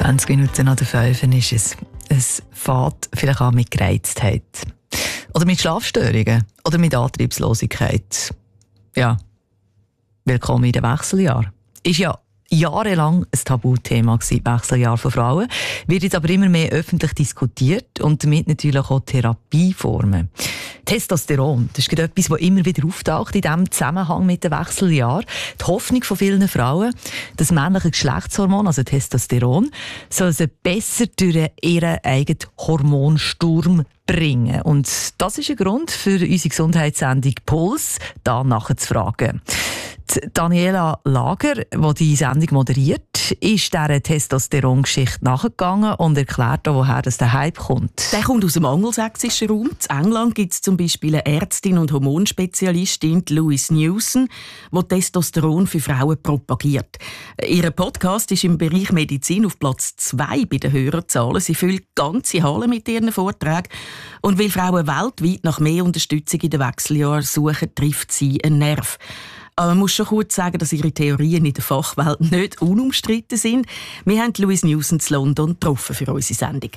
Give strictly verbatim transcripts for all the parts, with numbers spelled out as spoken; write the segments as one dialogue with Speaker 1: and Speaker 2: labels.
Speaker 1: zwanzig Minuten nach der fünf ist es. Es fängt vielleicht an mit Gereiztheit. Oder mit Schlafstörungen. Oder mit Antriebslosigkeit. Ja, willkommen in den Wechseljahr. Ist ja jahrelang ein Tabuthema gewesen, Wechseljahr von Frauen. Wird jetzt aber immer mehr öffentlich diskutiert und damit natürlich auch Therapieformen. Testosteron, das ist gerade etwas, das immer wieder auftaucht in diesem Zusammenhang mit dem Wechseljahr. Die Hoffnung von vielen Frauen, das männliche Geschlechtshormon, also Testosteron, soll sie besser durch ihren eigenen Hormonsturm bringen. Und das ist ein Grund für unsere Gesundheitssendung Puls, da nachzufragen. Die Daniela Lager, die die Sendung moderiert, ist dieser Testosteron-Geschichte nachgegangen und erklärt auch, woher das der Hype kommt.
Speaker 2: Der kommt aus dem angelsächsischen Raum. In England gibt es zum Beispiel eine Ärztin und Hormonspezialistin, Louise Newson, die Testosteron für Frauen propagiert. Ihr Podcast ist im Bereich Medizin auf Platz zwei bei den Hörerzahlen. Sie füllt ganze Hallen mit ihren Vorträgen. Und weil Frauen weltweit nach mehr Unterstützung in den Wechseljahren suchen, trifft sie einen Nerv. Aber man muss schon kurz sagen, dass ihre Theorien in der Fachwelt nicht unumstritten sind. Wir haben Louise Newson in London getroffen für unsere Sendung.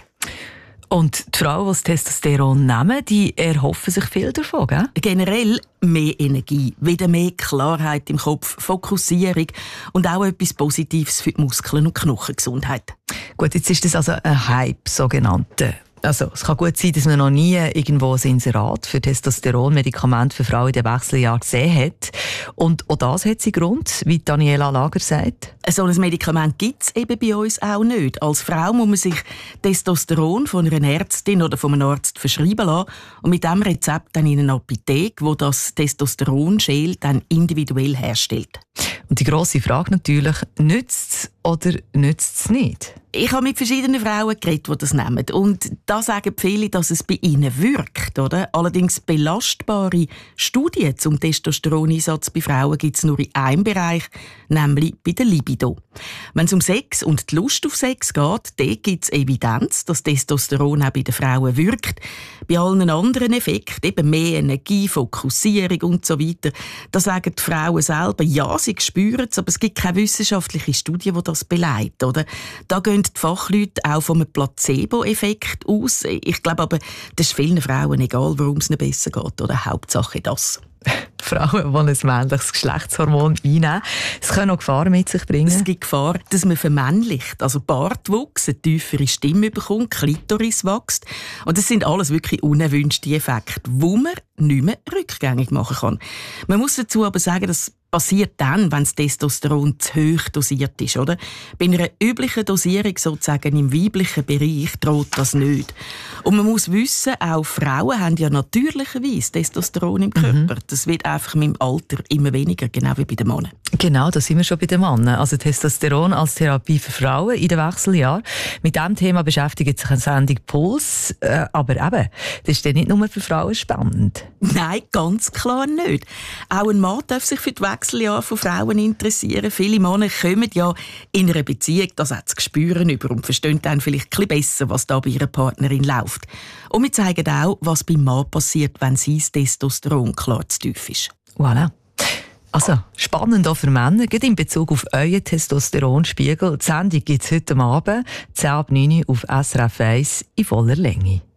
Speaker 1: Und die Frauen, die das Testosteron nehmen, die erhoffen sich viel davon, gell?
Speaker 2: Generell mehr Energie, wieder mehr Klarheit im Kopf, Fokussierung und auch etwas Positives für die Muskeln- und Knochengesundheit.
Speaker 1: Gut, jetzt ist das also ein Hype, sogenannte. Also, es kann gut sein, dass man noch nie irgendwo ein Inserat für Testosteron-Medikamente für Frauen in den Wechseljahren gesehen hat. Und auch das hat seinen Grund, wie Daniela Lager sagt.
Speaker 2: So ein Medikament gibt es eben bei uns auch nicht. Als Frau muss man sich Testosteron von einer Ärztin oder von einem Arzt verschreiben lassen und mit diesem Rezept dann in eine Apotheke, wo das Testosteron-Gel dann individuell herstellt.
Speaker 1: Und die grosse Frage natürlich, nützt es oder nützt es nicht?
Speaker 2: Ich habe mit verschiedenen Frauen geredet, die das nehmen. Und da sagen viele, dass es bei ihnen wirkt. Oder? Allerdings belastbare Studien zum Testosteroneinsatz bei Frauen gibt es nur in einem Bereich, nämlich bei der Libido. Wenn es um Sex und die Lust auf Sex geht, dort gibt es Evidenz, dass Testosteron auch bei den Frauen wirkt. Bei allen anderen Effekten, eben mehr Energie, Fokussierung und so weiter, da sagen die Frauen selber, ja, sie spüren es, aber es gibt keine wissenschaftliche Studie, die das beleidigt. Oder? Da gehen die Fachleute auch vom Placebo-Effekt aus. Ich glaube aber, das ist vielen Frauen egal, warum es ihnen besser geht. Oder Hauptsache das.
Speaker 1: Frauen, die ein männliches Geschlechtshormon einnehmen, es können auch Gefahren mit sich bringen.
Speaker 2: Es gibt Gefahr, dass man vermännlicht. Also Bartwuchs, eine tiefere Stimme bekommt, Klitoris wächst. Und das sind alles wirklich unerwünschte Effekte, die man nicht mehr rückgängig machen kann. Man muss dazu aber sagen, dass passiert dann, wenn das Testosteron zu hoch dosiert ist, oder? Bei einer üblichen Dosierung, sozusagen im weiblichen Bereich, droht das nicht. Und man muss wissen, auch Frauen haben ja natürlicherweise Testosteron im Körper. Mhm. Das wird einfach mit dem Alter immer weniger, genau wie bei den Männern.
Speaker 1: Genau, da sind wir schon bei den Männern. Also Testosteron als Therapie für Frauen in den Wechseljahren. Mit diesem Thema beschäftigt sich eine Sendung Puls. Äh, aber eben, das ist dann nicht nur für Frauen spannend.
Speaker 2: Nein, ganz klar nicht. Auch ein Mann darf sich für die Wechseljahre von Frauen interessieren. Viele Männer kommen ja in einer Beziehung, das hat das Gespüren über und verstehen dann vielleicht ein bisschen besser, was da bei ihrer Partnerin läuft. Und wir zeigen auch, was beim Mann passiert, wenn sein Testosteron klar zu tief ist.
Speaker 1: Voilà. Also, spannend auch für Männer, gerade in Bezug auf euren Testosteronspiegel. Die Sendung gibt es heute Abend, zehn ab neun auf S R F eins in voller Länge.